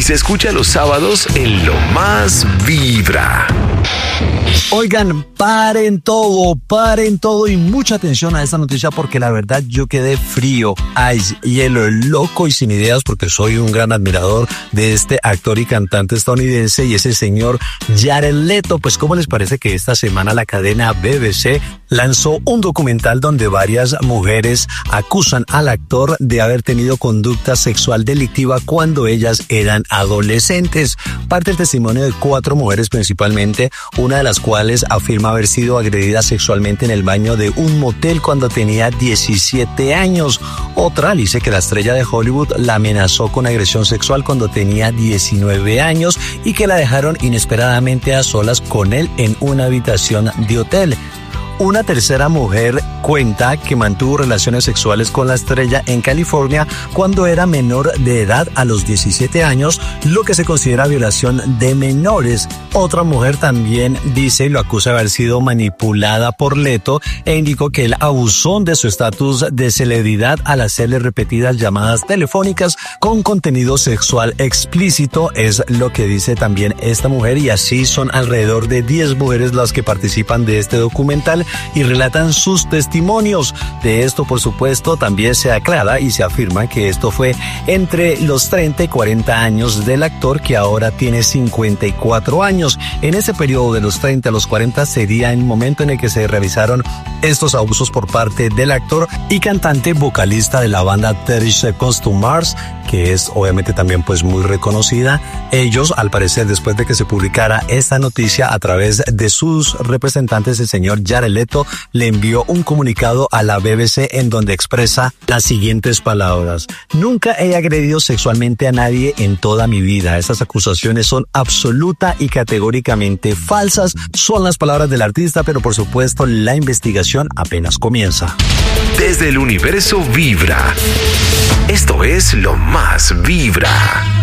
Se escucha los sábados en Lo Más Vibra. Oigan, paren todo y mucha atención a esta noticia porque la verdad yo quedé frío, ice, hielo, loco y sin ideas porque soy un gran admirador de este actor y cantante estadounidense y ese señor Jared Leto. Pues ¿cómo les parece que esta semana la cadena BBC lanzó un documental donde varias mujeres acusan al actor de haber tenido conducta sexual delictiva cuando ellas eran adolescentes? Parte del testimonio de 4 mujeres principalmente, una de las cuales afirma haber sido agredida sexualmente en el baño de un motel cuando tenía 17 años. Otra dice que la estrella de Hollywood la amenazó con agresión sexual cuando tenía 19 años y que la dejaron inesperadamente a solas con él en una habitación de hotel. Una tercera mujer cuenta que mantuvo relaciones sexuales con la estrella en California cuando era menor de edad a los 17 años, lo que se considera violación de menores. Otra mujer también dice y lo acusa de haber sido manipulada por Leto e indicó que él abusó de su estatus de celebridad al hacerle repetidas llamadas telefónicas con contenido sexual explícito, es lo que dice también esta mujer, y así son alrededor de 10 mujeres las que participan de este documental y relatan sus testimonios. De esto, por supuesto, también se aclara y se afirma que esto fue entre los 30 y 40 años del actor, que ahora tiene 54 años. En ese periodo de los 30 a los 40 sería el momento en el que se realizaron estos abusos por parte del actor y cantante vocalista de la banda 30 Seconds to Mars, que es obviamente también pues muy reconocida. Ellos, al parecer, después de que se publicara esta noticia a través de sus representantes, el señor Jared Leto le envió un comunicado a la BBC en donde expresa las siguientes palabras: nunca he agredido sexualmente a nadie en toda mi vida. Esas acusaciones son absoluta y categóricamente falsas. Son las palabras del artista, pero por supuesto la investigación apenas comienza. Desde el universo Vibra, esto es Lo Más Vibra.